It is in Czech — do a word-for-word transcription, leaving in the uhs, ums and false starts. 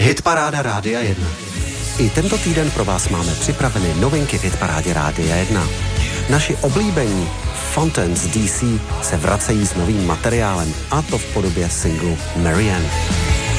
Hitparáda Rádia jedna. I tento týden pro vás máme připraveny novinky v Hitparádě Rádia jedna. Naši oblíbení Fountains D C se vracejí s novým materiálem, a to v podobě singlu Marianne.